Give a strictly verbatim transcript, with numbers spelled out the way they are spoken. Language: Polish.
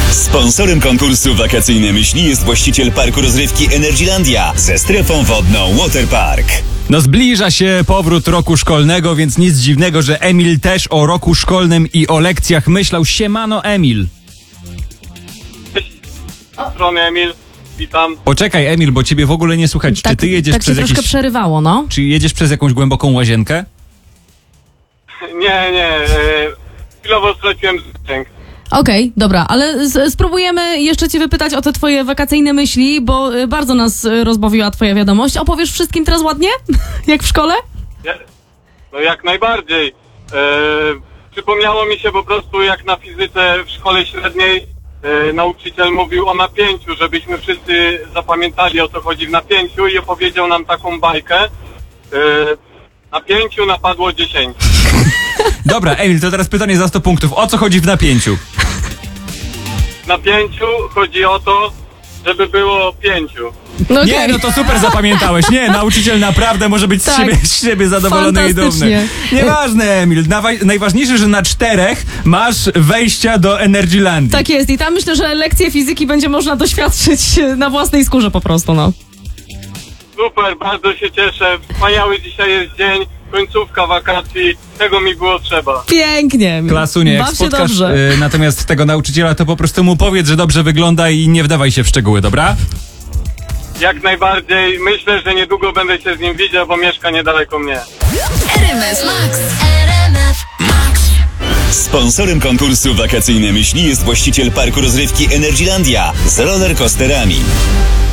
Sponsorem konkursu Wakacyjne Myśli jest właściciel parku rozrywki Energylandia ze strefą wodną Waterpark. No zbliża się powrót roku szkolnego, więc nic dziwnego, że Emil też o roku szkolnym i o lekcjach myślał. Siemano, Emil. Z strony Emil, witam. Poczekaj, Emil, bo ciebie w ogóle nie słychać. Tak, Czy ty jedziesz tak się przez troszkę jakiś... przerywało, no. Czy jedziesz przez jakąś głęboką łazienkę? Nie, nie, e, chwilowo straciłem zasięg. Okej, dobra, ale z, spróbujemy jeszcze cię wypytać o te twoje wakacyjne myśli, bo y, bardzo nas y, rozbawiła twoja wiadomość. Opowiesz wszystkim teraz ładnie? Jak w szkole? Ja, no jak najbardziej. E, przypomniało mi się po prostu, jak na fizyce w szkole średniej e, nauczyciel mówił o napięciu, żebyśmy wszyscy zapamiętali, o co chodzi w napięciu, i opowiedział nam taką bajkę. E, napięciu napadło dziesięć. Dobra, Emil, to teraz pytanie za sto punktów. O co chodzi w napięciu? W napięciu chodzi o to, żeby było pięciu. No Nie, okej. no to super zapamiętałeś. Nie, nauczyciel naprawdę może być z, Tak. siebie, z siebie zadowolony i dumny. Fantastycznie. Nieważne, Emil. Nawa- najważniejsze, że na czterech masz wejścia do Energylandii. Tak jest i tam myślę, że lekcje fizyki będzie można doświadczyć y, na własnej skórze po prostu, no. Super, bardzo się cieszę. Wspaniały dzisiaj jest dzień, końcówka wakacji. Tego mi było trzeba. Pięknie. Klasunie, jak Baw się spotkasz dobrze. y, natomiast tego nauczyciela, to po prostu mu powiedz, że dobrze wygląda i nie wdawaj się w szczegóły, dobra? Jak najbardziej. Myślę, że niedługo będę się z nim widział, bo mieszka niedaleko mnie. R M F Max. R M F Max. Sponsorem konkursu Wakacyjne Myśli jest właściciel parku rozrywki Energylandia z rollercoasterami.